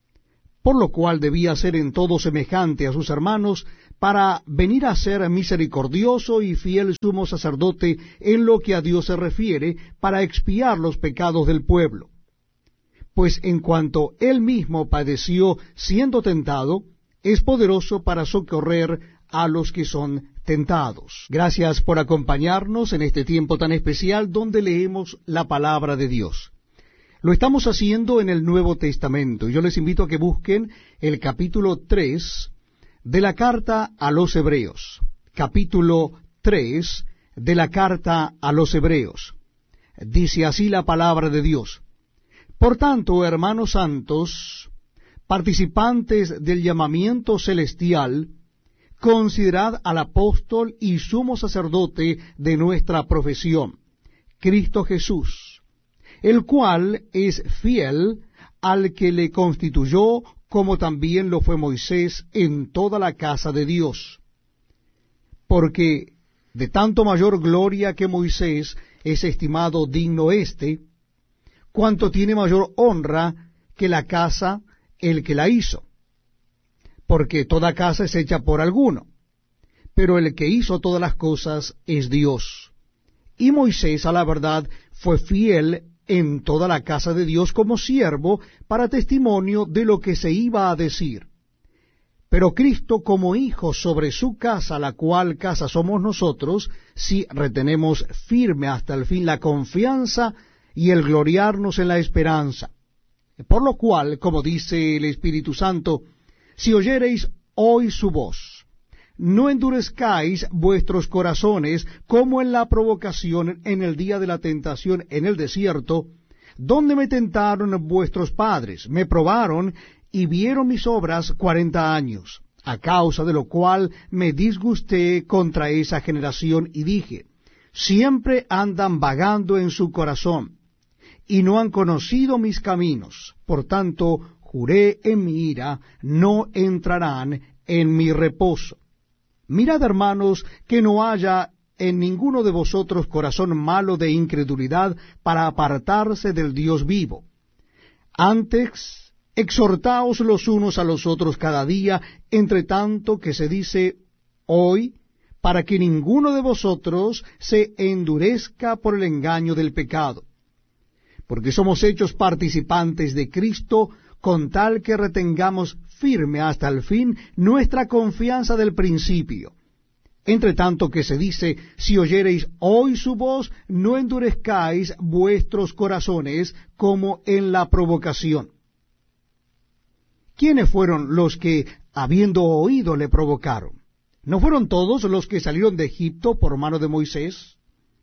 por lo cual debía ser en todo semejante a sus hermanos, para venir a ser misericordioso y fiel sumo sacerdote en lo que a Dios se refiere, para expiar los pecados del pueblo. Pues en cuanto él mismo padeció siendo tentado, es poderoso para socorrer a los que son tentados. Gracias por acompañarnos en este tiempo tan especial donde leemos la palabra de Dios. Lo estamos haciendo en el Nuevo Testamento. Yo les invito a que busquen el capítulo tres de la carta a los Hebreos. Capítulo tres de la carta a los Hebreos. Dice así la palabra de Dios. Por tanto, hermanos santos, participantes del llamamiento celestial, considerad al apóstol y sumo sacerdote de nuestra profesión, Cristo Jesús, el cual es fiel al que le constituyó, como también lo fue Moisés en toda la casa de Dios. Porque de tanto mayor gloria que Moisés es estimado digno éste, cuanto tiene mayor honra que la casa el que la hizo. Porque toda casa es hecha por alguno, pero el que hizo todas las cosas es Dios. Y Moisés, a la verdad, fue fiel en toda la casa de Dios como siervo para testimonio de lo que se iba a decir. Pero Cristo como hijo sobre su casa, la cual casa somos nosotros, si retenemos firme hasta el fin la confianza y el gloriarnos en la esperanza. Por lo cual, como dice el Espíritu Santo, si oyereis hoy su voz, no endurezcáis vuestros corazones como en la provocación en el día de la tentación en el desierto, donde me tentaron vuestros padres, me probaron y vieron mis obras cuarenta años, a causa de lo cual me disgusté contra esa generación y dije, siempre andan vagando en su corazón, y no han conocido mis caminos, por tanto juré en mi ira, no entrarán en mi reposo. Mirad, hermanos, que no haya en ninguno de vosotros corazón malo de incredulidad para apartarse del Dios vivo. Antes, exhortaos los unos a los otros cada día, entre tanto que se dice hoy, para que ninguno de vosotros se endurezca por el engaño del pecado. Porque somos hechos participantes de Cristo, con tal que retengamos firme hasta el fin nuestra confianza del principio. Entre tanto que se dice, si oyereis hoy su voz, no endurezcáis vuestros corazones como en la provocación. ¿Quiénes fueron los que, habiendo oído, le provocaron? ¿No fueron todos los que salieron de Egipto por mano de Moisés?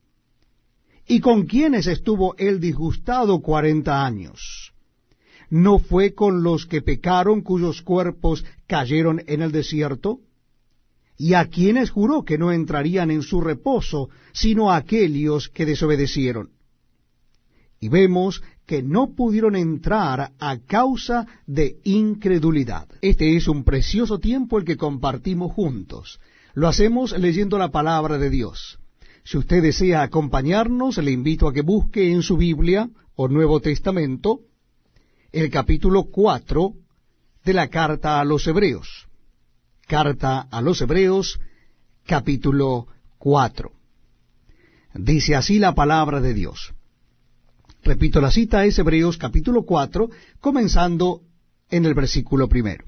¿Y con quiénes estuvo él disgustado cuarenta años? ¿No fue con los que pecaron, cuyos cuerpos cayeron en el desierto? ¿Y a quienes juró que no entrarían en su reposo, sino a aquellos que desobedecieron? Y vemos que no pudieron entrar a causa de incredulidad. Este es un precioso tiempo el que compartimos juntos. Lo hacemos leyendo la palabra de Dios. Si usted desea acompañarnos, le invito a que busque en su Biblia o Nuevo Testamento el capítulo cuatro de la carta a los Hebreos. Carta a los Hebreos, capítulo cuatro. Dice así la palabra de Dios. Repito, la cita es Hebreos capítulo cuatro, comenzando en el versículo primero.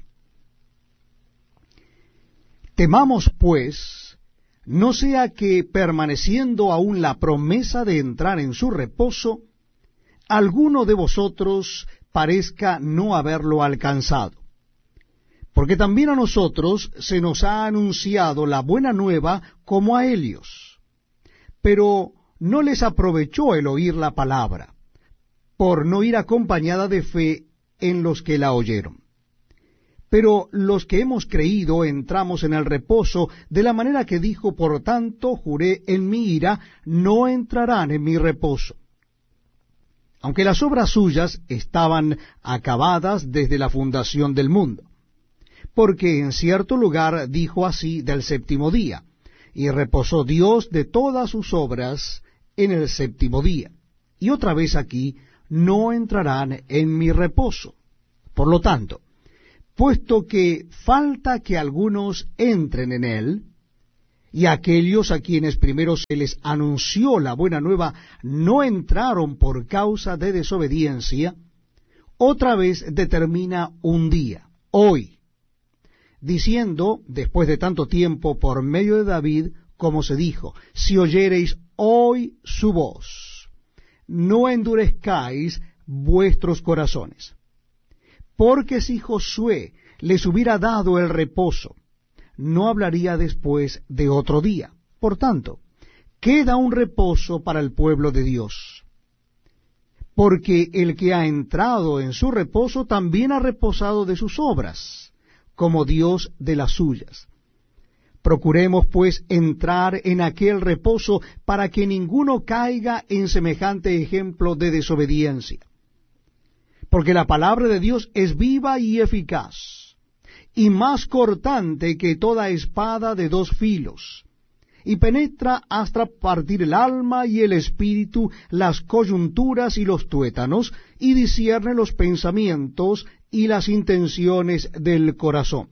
Temamos, pues, no sea que, permaneciendo aún la promesa de entrar en su reposo, alguno de vosotros parezca no haberlo alcanzado. Porque también a nosotros se nos ha anunciado la buena nueva como a ellos, pero no les aprovechó el oír la palabra, por no ir acompañada de fe en los que la oyeron. Pero los que hemos creído entramos en el reposo, de la manera que dijo, por tanto juré en mi ira, no entrarán en mi reposo. Aunque las obras suyas estaban acabadas desde la fundación del mundo. Porque en cierto lugar dijo así del séptimo día, y reposó Dios de todas sus obras en el séptimo día. Y otra vez aquí, no entrarán en mi reposo. Por lo tanto, puesto que falta que algunos entren en él, y aquellos a quienes primero se les anunció la buena nueva no entraron por causa de desobediencia, otra vez determina un día, hoy, diciendo, después de tanto tiempo, por medio de David, como se dijo, si oyereis hoy su voz, no endurezcáis vuestros corazones. Porque si Josué les hubiera dado el reposo, no hablaría después de otro día. Por tanto, queda un reposo para el pueblo de Dios. Porque el que ha entrado en su reposo también ha reposado de sus obras, como Dios de las suyas. Procuremos pues entrar en aquel reposo para que ninguno caiga en semejante ejemplo de desobediencia. Porque la palabra de Dios es viva y eficaz, y más cortante que toda espada de dos filos, y penetra hasta partir el alma y el espíritu, las coyunturas y los tuétanos, y discierne los pensamientos y las intenciones del corazón.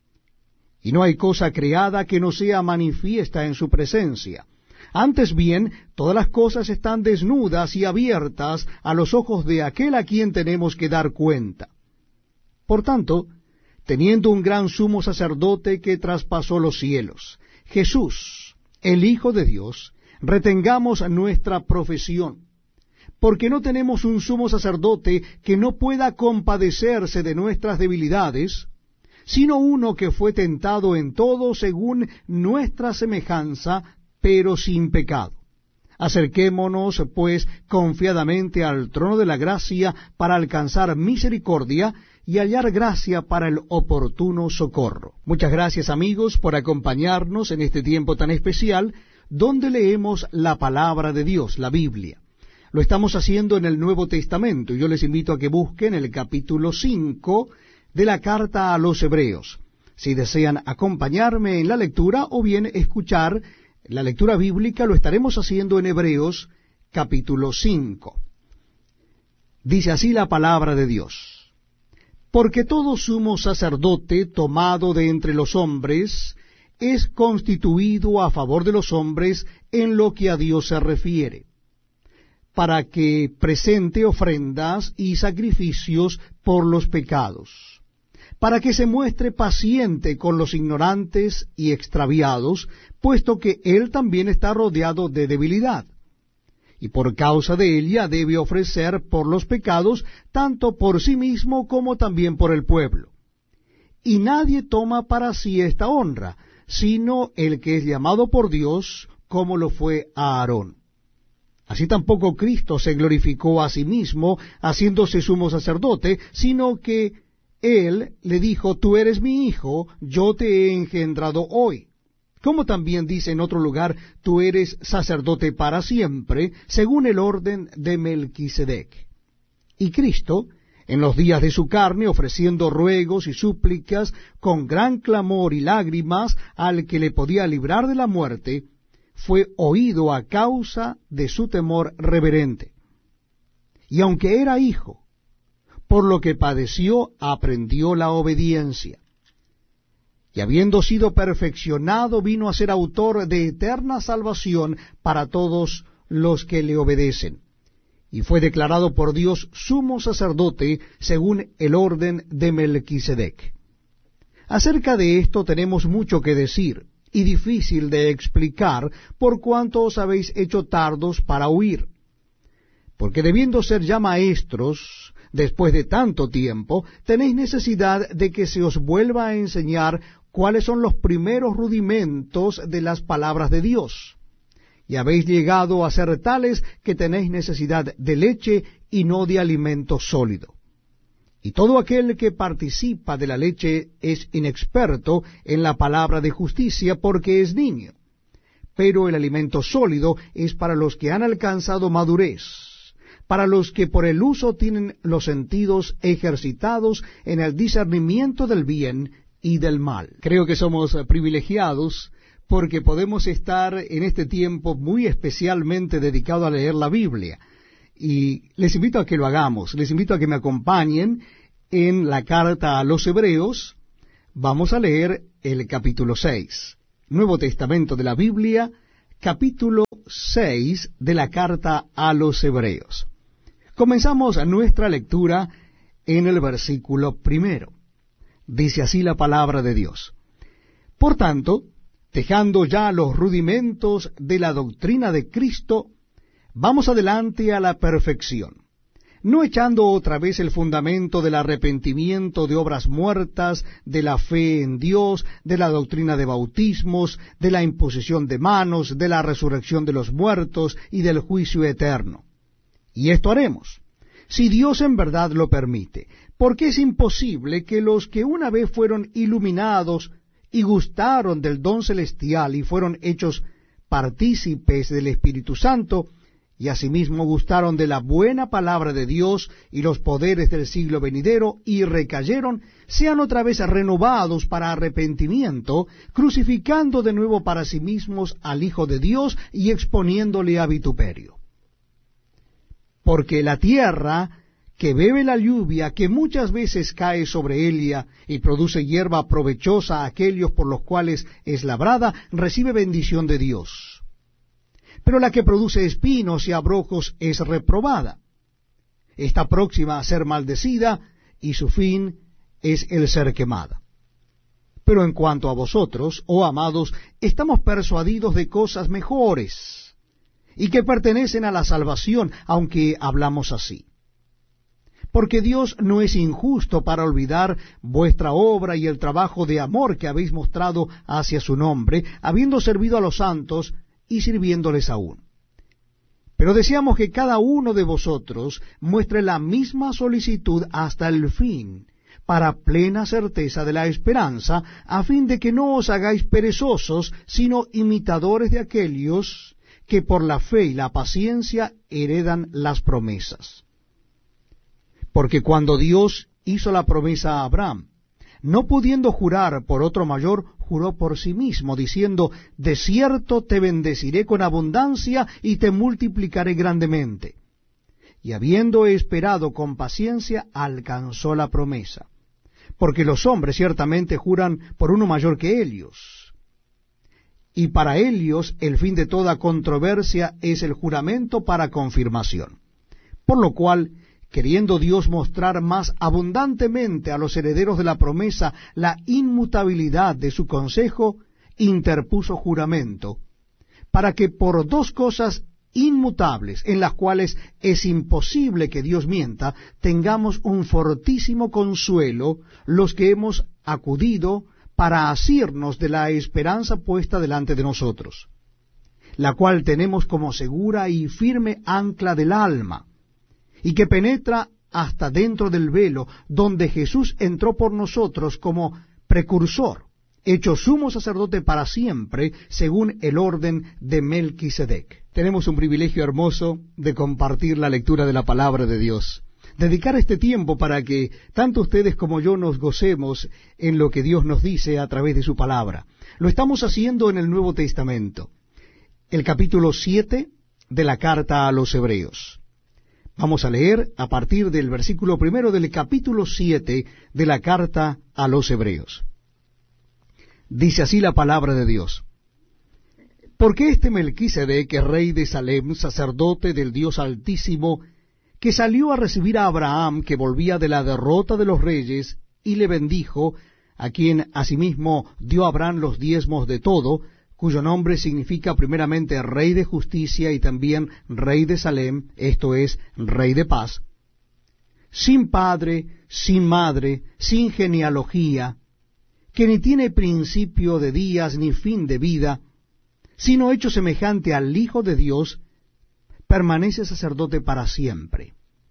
Y no hay cosa creada que no sea manifiesta en su presencia. Antes bien, todas las cosas están desnudas y abiertas a los ojos de aquel a quien tenemos que dar cuenta. Por tanto, teniendo un gran sumo sacerdote que traspasó los cielos, Jesús, el Hijo de Dios, retengamos nuestra profesión, porque no tenemos un sumo sacerdote que no pueda compadecerse de nuestras debilidades, sino uno que fue tentado en todo según nuestra semejanza, pero sin pecado. Acerquémonos, pues, confiadamente al trono de la gracia para alcanzar misericordia y hallar gracia para el oportuno socorro. Muchas gracias, amigos, por acompañarnos en este tiempo tan especial, donde leemos la palabra de Dios, la Biblia. Lo estamos haciendo en el Nuevo Testamento, y yo les invito a que busquen el capítulo cinco de la carta a los Hebreos, si desean acompañarme en la lectura o bien escuchar la lectura bíblica. Lo estaremos haciendo en Hebreos capítulo cinco. Dice así la palabra de Dios: Porque todo sumo sacerdote tomado de entre los hombres es constituido a favor de los hombres en lo que a Dios se refiere, para que presente ofrendas y sacrificios por los pecados, para que se muestre paciente con los ignorantes y extraviados, puesto que él también está rodeado de debilidad, y por causa de ella debe ofrecer por los pecados, tanto por sí mismo como también por el pueblo. Y nadie toma para sí esta honra, sino el que es llamado por Dios, como lo fue Aarón. Así tampoco Cristo se glorificó a sí mismo, haciéndose sumo sacerdote, sino que Él le dijo: Tú eres mi hijo, yo te he engendrado hoy. Como también dice en otro lugar: Tú eres sacerdote para siempre, según el orden de Melquisedec. Y Cristo, en los días de su carne, ofreciendo ruegos y súplicas con gran clamor y lágrimas al que le podía librar de la muerte, fue oído a causa de su temor reverente. Y aunque era hijo, por lo que padeció, aprendió la obediencia. Y habiendo sido perfeccionado, vino a ser autor de eterna salvación para todos los que le obedecen. Y fue declarado por Dios sumo sacerdote según el orden de Melquisedec. Acerca de esto tenemos mucho que decir, y difícil de explicar, por cuanto os habéis hecho tardos para oír. Porque debiendo ser ya maestros, después de tanto tiempo, tenéis necesidad de que se os vuelva a enseñar cuáles son los primeros rudimentos de las palabras de Dios. Y habéis llegado a ser tales que tenéis necesidad de leche y no de alimento sólido. Y todo aquel que participa de la leche es inexperto en la palabra de justicia, porque es niño. Pero el alimento sólido es para los que han alcanzado madurez, para los que por el uso tienen los sentidos ejercitados en el discernimiento del bien y del mal. Creo que somos privilegiados porque podemos estar en este tiempo muy especialmente dedicado a leer la Biblia. Y les invito a que lo hagamos, les invito a que me acompañen en la carta a los Hebreos, vamos a leer el capítulo seis. Nuevo Testamento de la Biblia, capítulo seis de la carta a los Hebreos. Comenzamos nuestra lectura en el versículo primero. Dice así la palabra de Dios. Por tanto, dejando ya los rudimentos de la doctrina de Cristo, vamos adelante a la perfección, no echando otra vez el fundamento del arrepentimiento de obras muertas, de la fe en Dios, de la doctrina de bautismos, de la imposición de manos, de la resurrección de los muertos y del juicio eterno. Y esto haremos, si Dios en verdad lo permite, porque es imposible que los que una vez fueron iluminados y gustaron del don celestial y fueron hechos partícipes del Espíritu Santo, y asimismo gustaron de la buena palabra de Dios y los poderes del siglo venidero, y recayeron, sean otra vez renovados para arrepentimiento, crucificando de nuevo para sí mismos al Hijo de Dios y exponiéndole a vituperio. Porque la tierra que bebe la lluvia, que muchas veces cae sobre ella y produce hierba provechosa a aquellos por los cuales es labrada, recibe bendición de Dios. Pero la que produce espinos y abrojos es reprobada. Está próxima a ser maldecida, y su fin es el ser quemada. Pero en cuanto a vosotros, oh amados, estamos persuadidos de cosas mejores, y que pertenecen a la salvación, aunque hablamos así. Porque Dios no es injusto para olvidar vuestra obra y el trabajo de amor que habéis mostrado hacia su nombre, habiendo servido a los santos y sirviéndoles aún. Pero deseamos que cada uno de vosotros muestre la misma solicitud hasta el fin, para plena certeza de la esperanza, a fin de que no os hagáis perezosos, sino imitadores de aquellos que por la fe y la paciencia heredan las promesas. Porque cuando Dios hizo la promesa a Abraham, no pudiendo jurar por otro mayor, juró por sí mismo, diciendo, de cierto te bendeciré con abundancia y te multiplicaré grandemente. Y habiendo esperado con paciencia, alcanzó la promesa. Porque los hombres ciertamente juran por uno mayor que ellos. Y para ellos el fin de toda controversia es el juramento para confirmación. Por lo cual, queriendo Dios mostrar más abundantemente a los herederos de la promesa la inmutabilidad de su consejo, interpuso juramento, para que por dos cosas inmutables, en las cuales es imposible que Dios mienta, tengamos un fortísimo consuelo los que hemos acudido para asirnos de la esperanza puesta delante de nosotros, la cual tenemos como segura y firme ancla del alma, y que penetra hasta dentro del velo, donde Jesús entró por nosotros como precursor, hecho sumo sacerdote para siempre, según el orden de Melquisedec. Tenemos un privilegio hermoso de compartir la lectura de la palabra de Dios, dedicar este tiempo para que tanto ustedes como yo nos gocemos en lo que Dios nos dice a través de su palabra. Lo estamos haciendo en el Nuevo Testamento, el capítulo siete de la carta a los Hebreos. Vamos a leer a partir del versículo primero del capítulo siete de la carta a los Hebreos. Dice así la palabra de Dios. Porque este Melquisedec, rey de Salem, sacerdote del Dios Altísimo, que salió a recibir a Abraham, que volvía de la derrota de los reyes, y le bendijo, a quien asimismo dio a Abraham los diezmos de todo, cuyo nombre significa primeramente Rey de Justicia y también Rey de Salem, esto es, Rey de Paz, sin padre, sin madre, sin genealogía, que ni tiene principio de días ni fin de vida, sino hecho semejante al Hijo de Dios, permanece sacerdote para siempre.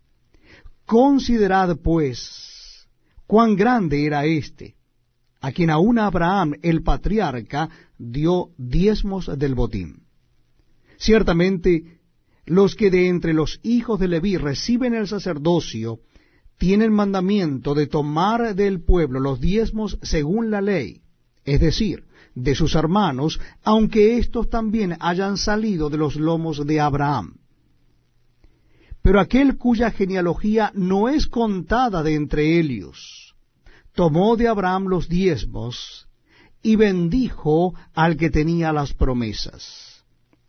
Considerad, pues, cuán grande era éste, a quien aún Abraham, el patriarca, dio diezmos del botín. Ciertamente, los que de entre los hijos de Leví reciben el sacerdocio, tienen mandamiento de tomar del pueblo los diezmos según la ley, es decir, de sus hermanos, aunque éstos también hayan salido de los lomos de Abraham. Pero aquel cuya genealogía no es contada de entre ellos, tomó de Abraham los diezmos, y bendijo al que tenía las promesas.